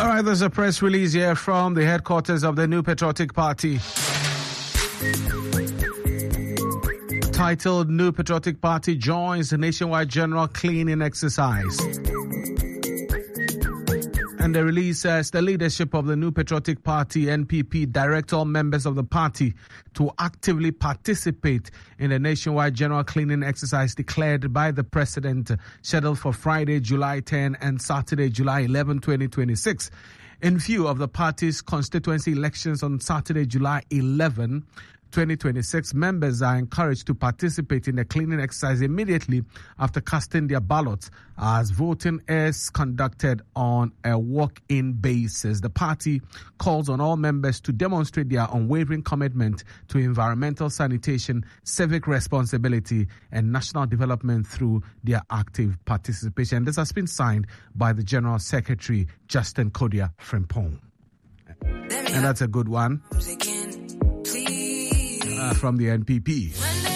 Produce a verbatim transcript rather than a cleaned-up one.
All right, there's a press release here from the headquarters of the New Patriotic Party. Titled, New Patriotic Party joins the nationwide general cleaning exercise. And the release says the leadership of the New Patriotic Party, N P P, direct all members of the party to actively participate in the nationwide general cleaning exercise declared by the President, scheduled for Friday, July tenth and Saturday, July eleventh, twenty twenty-six. In view of the party's constituency elections on Saturday, July eleventh, twenty twenty-six, members are encouraged to participate in the cleaning exercise immediately after casting their ballots, as voting is conducted on a walk-in basis. The party calls on all members to demonstrate their unwavering commitment to environmental sanitation, civic responsibility, and national development through their active participation. This has been signed by the General Secretary, Justin Kodia Frimpong. And that's a good one. Uh, from the N P P.